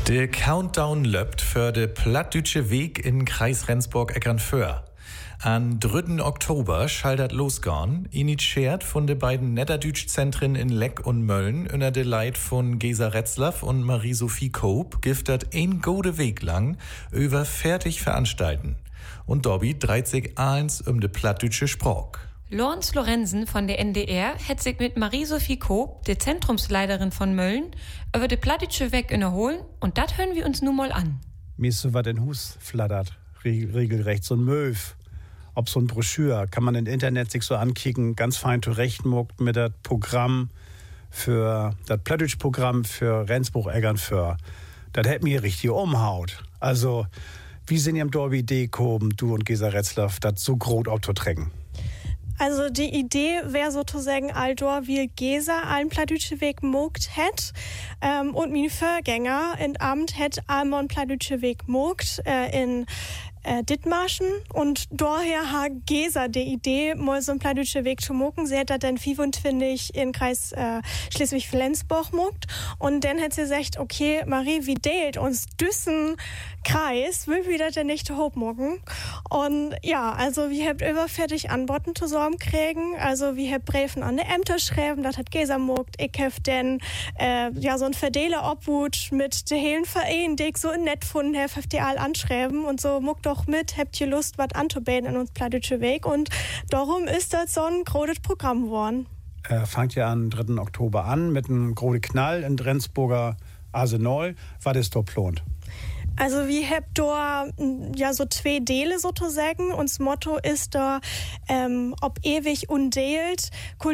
Der Countdown löppt für de Plattdütsche Weg in Kreis Rendsburg-Eckernförde. Am 3. Oktober schaltet losgorn, initiiert von de beiden Netterdütsch-Zentren in Leck und Mölln unter de Leit von Gesa Retzlaff und Marie-Sophie Koop giftet ein gode Weg lang über fertig veranstalten. Und Dobby dreht sich eins de plattdütsche Sprach. Lorenz Lorenzen von der NDR hat sich mit Marie-Sophie Koop, der Zentrumsleiterin von Mölln, über de plattdütsche Weg unterholen und das hören wir uns nun mal an. Mir ist so was in Hus flattert, regelrecht, so ein Möw. Ob so ein Broschür, kann man im Internet sich so ankicken, ganz fein zurechtmuckt mit das Programm für, das Plattdütsch-Programm für Rendsburg-Eckernförde. Das hätt mir richtig umhaut. Also, wie sind ihr im Dorbi Idee gekommen, du und Gesa Retzlaff, das so groß aufzutrecken? Also die Idee wäre sozusagen, Aldor wie Gesa allen plattdütsche Weg mogt hätt und mein Vorgänger in Amt hätt allen plattdütsche Weg mogt in Dithmarschen und daher hat Gesa die Idee, mal so ein plattdütsche Weg zu mogen. Sie hat das dann 25 in Kreis Schleswig-Flensburg mogt und dann hat sie gesagt, okay, Marie, wie deilt uns düssen Kreis, will wir das denn nicht hochmogen? Und ja, also wir habt über fertig Antworten zusammenkriegen, also wir habt Briefen an die Ämter schreiben, das hat Gesa mogt. Ich hab dann so ein Verdeler-Obhut mit der hellen Verein, die ich so nett gefunden hab die all anschreiben und so mogt doch mit, habt ihr Lust, was anzubieten in uns plattdütsche Weg und darum ist das so ein großes Programm geworden. Fangt ja am 3. Oktober an mit einem großen Knall in Rendsburger Arsenal. Was ist da geplant? Also wir haben da so 2 Teile sozusagen. Uns Motto ist da, ob ewig und deilt,